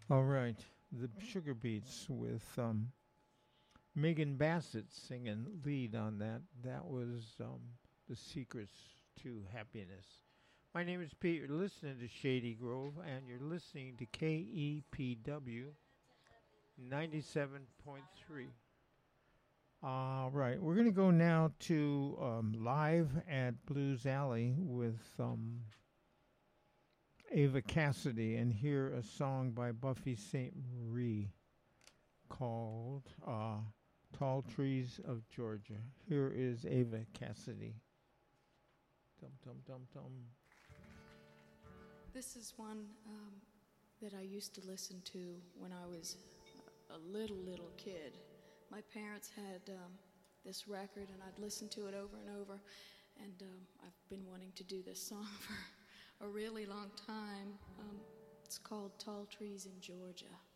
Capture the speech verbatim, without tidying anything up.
All right, the Sugar Beats with um, Megan Bassett singing lead on that. That was um, The Secrets to Happiness. My name is Pete. You're listening to Shady Grove, and you're listening to K E P W ninety-seven point three. All right, we're going to go now to um, live at Blues Alley with um, Ava Cassidy and hear a song by Buffy Saint Marie called uh, Tall Trees of Georgia. Here is Ava Cassidy. Dum, dum, dum, dum. This is one um, that I used to listen to when I was a little, little kid. My parents had um, this record, and I'd listen to it over and over. And um, I've been wanting to do this song for a really long time. Um, it's called Tall Trees in Georgia.